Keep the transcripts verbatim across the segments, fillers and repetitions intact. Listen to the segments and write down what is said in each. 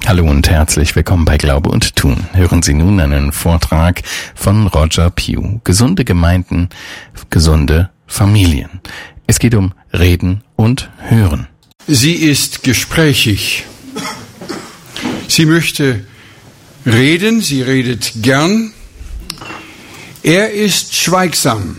Hallo und herzlich willkommen bei Glaube und Tun. Hören Sie nun einen Vortrag von Roger Pugh. Gesunde Gemeinden, gesunde Familien. Es geht um Reden und Hören. Sie ist gesprächig. Sie möchte reden, sie redet gern. Er ist schweigsam.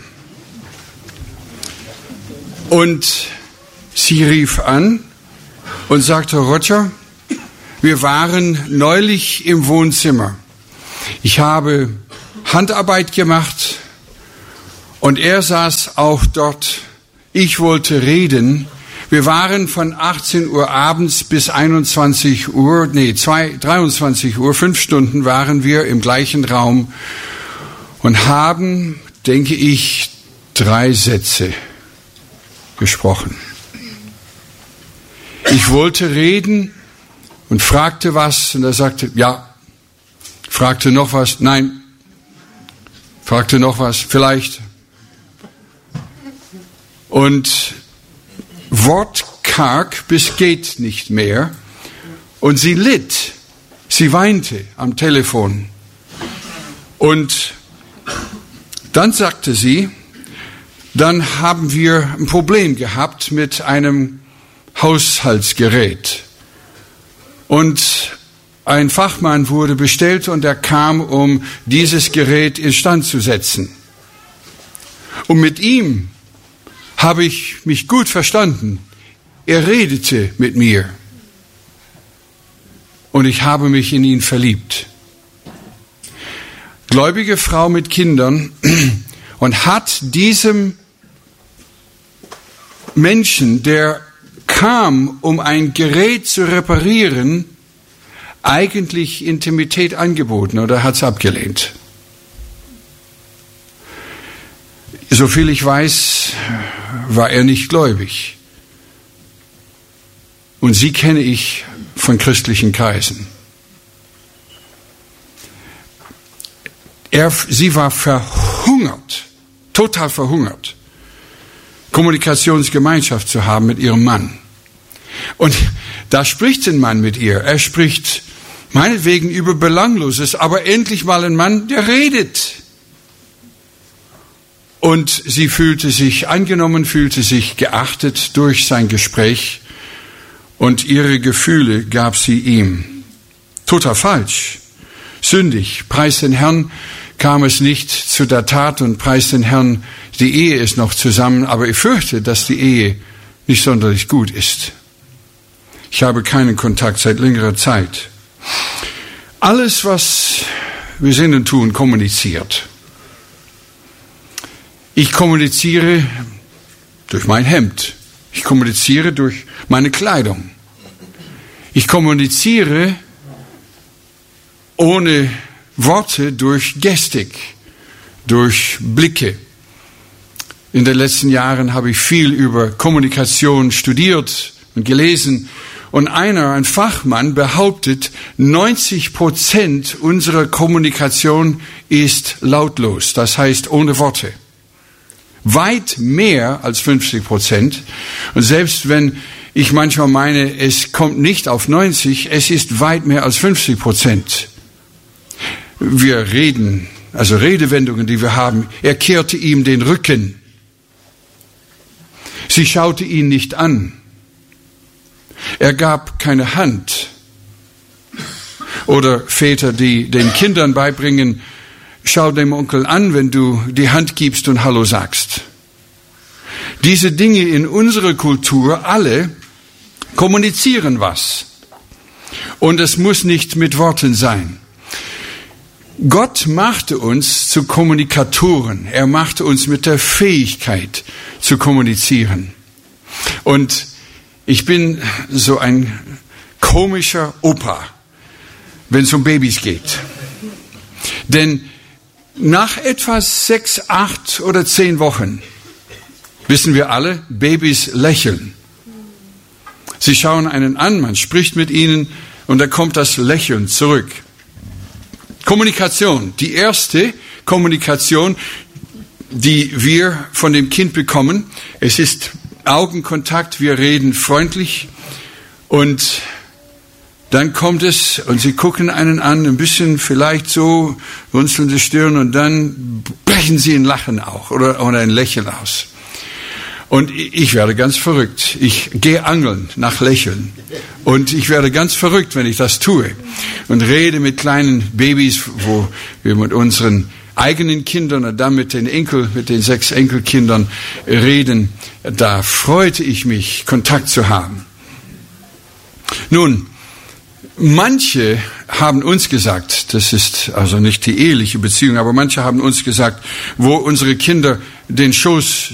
Und sie rief an und sagte, Roger, wir waren neulich im Wohnzimmer. Ich habe Handarbeit gemacht und er saß auch dort. Ich wollte reden. Wir waren von achtzehn Uhr abends bis einundzwanzig Uhr, nee, zwei, dreiundzwanzig Uhr, fünf Stunden waren wir im gleichen Raum und haben, denke ich, drei Sätze gesprochen. Ich wollte reden und fragte was und er sagte, ja. Fragte noch was, nein. Fragte noch was, vielleicht. Und wortkarg bis geht nicht mehr. Und sie litt. Sie weinte am Telefon. Und dann sagte sie, dann haben wir ein Problem gehabt mit einem Haushaltsgerät. Und ein Fachmann wurde bestellt und er kam, um dieses Gerät instand zu setzen. Und mit ihm habe ich mich gut verstanden. Er redete mit mir. Und ich habe mich in ihn verliebt. Gläubige Frau mit Kindern und hat diesem Menschen, der kam, um ein Gerät zu reparieren, eigentlich Intimität angeboten oder hat es abgelehnt. Soviel ich weiß, war er nicht gläubig. Und sie kenne ich von christlichen Kreisen. Er, sie war verhungert, total verhungert, Kommunikationsgemeinschaft zu haben mit ihrem Mann. Und da spricht ein Mann mit ihr. Er spricht meinetwegen über Belangloses, aber endlich mal ein Mann, der redet. Und sie fühlte sich angenommen, fühlte sich geachtet durch sein Gespräch und ihre Gefühle gab sie ihm. Total falsch, sündig. Preis den Herrn, kam es nicht zu der Tat und preis den Herrn, die Ehe ist noch zusammen, aber ich fürchte, dass die Ehe nicht sonderlich gut ist. Ich habe keinen Kontakt seit längerer Zeit. Alles, was wir sind und tun, kommuniziert. Ich kommuniziere durch mein Hemd. Ich kommuniziere durch meine Kleidung. Ich kommuniziere ohne Worte durch Gestik, durch Blicke. In den letzten Jahren habe ich viel über Kommunikation studiert und gelesen. Und einer, ein Fachmann, behauptet, neunzig Prozent unserer Kommunikation ist lautlos, das heißt ohne Worte. Weit mehr als fünfzig Prozent. Und selbst wenn ich manchmal meine, es kommt nicht auf neunzig, es ist weit mehr als fünfzig Prozent. Wir reden, also Redewendungen, die wir haben. Er kehrte ihm den Rücken. Sie schaute ihn nicht an. Er gab keine Hand. Oder Väter, die den Kindern beibringen, schau dem Onkel an, wenn du die Hand gibst und Hallo sagst. Diese Dinge in unserer Kultur, alle, kommunizieren was. Und es muss nicht mit Worten sein. Gott machte uns zu Kommunikatoren. Er machte uns mit der Fähigkeit zu kommunizieren. Und ich bin so ein komischer Opa, wenn es um Babys geht. Denn nach etwa sechs, acht oder zehn Wochen wissen wir alle, Babys lächeln. Sie schauen einen an, man spricht mit ihnen und da kommt das Lächeln zurück. Kommunikation, die erste Kommunikation, die wir von dem Kind bekommen. Es ist Augenkontakt, wir reden freundlich und dann kommt es und sie gucken einen an, ein bisschen vielleicht so runzelnde Stirn und dann brechen sie in Lachen auch oder, oder ein Lächeln aus. Und ich werde ganz verrückt. Ich gehe angeln nach Lächeln. Und ich werde ganz verrückt, wenn ich das tue. Und rede mit kleinen Babys, wo wir mit unseren eigenen Kindern und dann mit den Enkel, mit den sechs Enkelkindern reden. Da freute ich mich, Kontakt zu haben. Nun, manche haben uns gesagt, das ist also nicht die eheliche Beziehung, aber manche haben uns gesagt, wo unsere Kinder den Schoß